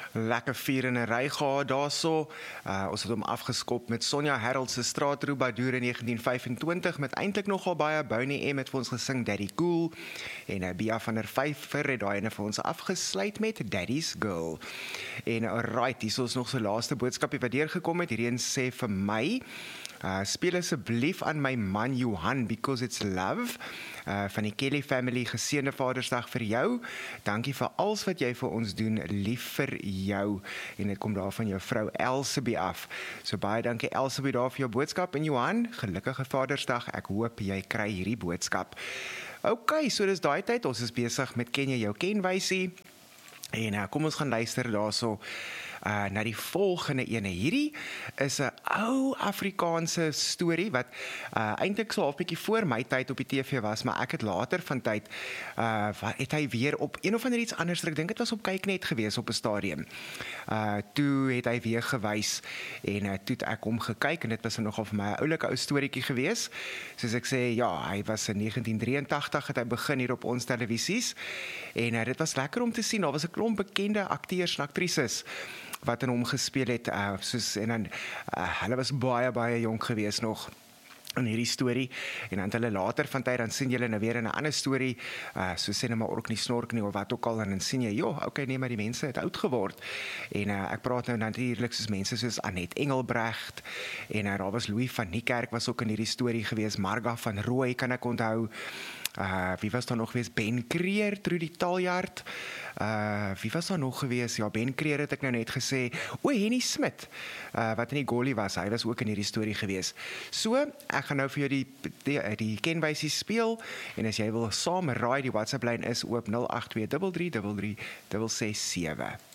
Lekker 4 in 'n ry gehad daarso. Ons het hom afgeskop met Sonja Harold se Straatroebadour in 1925 met eintlik nogal baie Boney M het vir ons gesing Daddy Cool en Bia van der Vyver het daai ene vir ons afgesluit met Daddy's Girl. En alright, hier is nog so laaste boodskapie wat deurgekom het. Hierdie een sê vir my speel asseblief aan my man Johan because it's love. Van die Kelly family, geseënde Vadersdag vir jou. Dankie vir alles wat jy vir ons doen, lief vir jou. En dit kom daar van jou vrou Elsabie af. So baie dankie Elsabie daar vir jou boodskap. En Johan, gelukkige Vadersdag. Ek hoop jy kry hierdie boodskap. OK, so dis daai tyd. Ons is besig met Ken jy jou kenwysie. En kom ons gaan luister daarso na die volgende ene. Hierdie is 'n ou Afrikaanse storie wat eintlik so half bietjie voor my tyd op die TV was, maar ek het later van tyd het hy weer op een of ander iets anders, ek dink dit was op Kyknet gewees op 'n stadium. Toe het hy weer gewys en toe het ek hom gekyk en dit was nogal vir my 'n oulike ou storieetjie gewees. Soos ek sê, ja, hy was in 1983 het hy begin hier op ons televisies en dit was lekker om te sien. Daar was 'n klomp bekende akteurs en aktrises wat in hom gespeel het, en dan hulle was baie jonk gewees nog in hierdie storie, en dan hulle later van tyd, dan sien julle nou weer in 'n ander storie, so sê nou maar ook nie snork nie, of wat ook al, en dan sien jy, okay, nee, maar die mense het oud geword, en ek praat nou natuurlik soos mense soos Annette Engelbrecht, en daar was Louis van Niekerk, was ook in hierdie storie gewees, Marga van Rooi, kan ek onthou, wie was daar nog gewees? Ben Creer, Trudy Taljaard, wie was daar nog gewees? Ja, Ben Creer het ek nou net gesê, Henny Smit, wat in die goalie was, hy was ook in hierdie storie gewees. So, ek gaan nou vir jou die kenwysie speel, en as jy wil saam raai, die WhatsApp lyn is oop 082 33 667.